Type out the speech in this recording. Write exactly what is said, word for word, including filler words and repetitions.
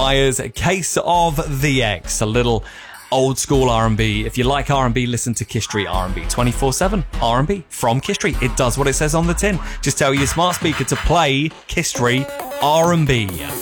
Myers, Case of the X, a little old school R and B. If you like R and B, listen to Kiss Street R and B twenty-four seven. R and B from Kiss Street. It does what it says on the tin. Just tell your smart speaker to play Kiss Street R and B.